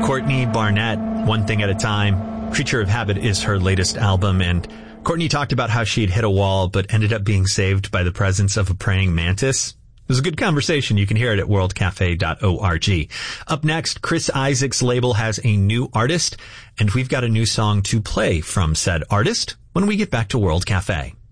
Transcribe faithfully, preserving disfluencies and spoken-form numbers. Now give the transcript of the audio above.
Courtney Barnett, One Thing at a Time. Creature of Habit is her latest album, and Courtney talked about how she'd hit a wall but ended up being saved by the presence of a praying mantis. It was a good conversation. You can hear it at world cafe dot org. Up next, Chris Isaak's label has a new artist, and we've got a new song to play from said artist when we get back to World Cafe.